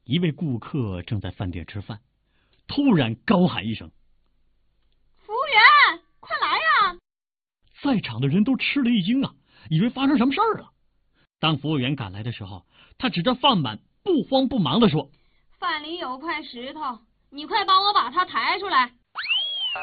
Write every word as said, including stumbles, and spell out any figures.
一位顾客正在饭店吃饭，突然高喊一声：“ 服务员，快来呀！” 在场的人都吃了一惊啊，以为发生什么事儿了。当服务员赶来的时候，他指着饭碗，不慌不忙地说：“ 饭里有块石头，你快帮我把它抬出来。”